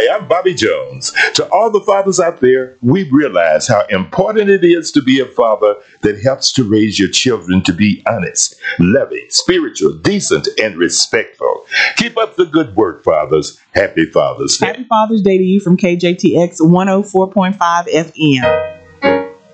Hi, I'm Bobby Jones. To all the fathers out there, we realize how important it is to be a father that helps to raise your children to be honest, loving, spiritual, decent, and respectful. Keep up the good work, fathers. Happy Father's Day. Happy Father's Day to you from KJTX 104.5 FM.